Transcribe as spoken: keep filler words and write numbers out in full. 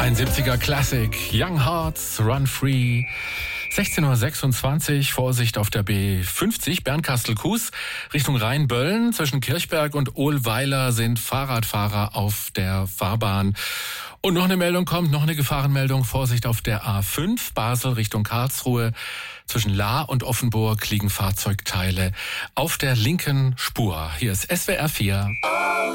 Ein siebziger Classic, Young Hearts, Run Free. sechzehn Uhr sechsundzwanzig, Vorsicht auf der B fünfzig, Bernkastel-Kues, Richtung Rheinböllen. Zwischen Kirchberg und Ohlweiler sind Fahrradfahrer auf der Fahrbahn. Und noch eine Meldung kommt, noch eine Gefahrenmeldung. Vorsicht auf der A fünf, Basel Richtung Karlsruhe. Zwischen Lahr und Offenburg liegen Fahrzeugteile auf der linken Spur. Hier ist S W R vier.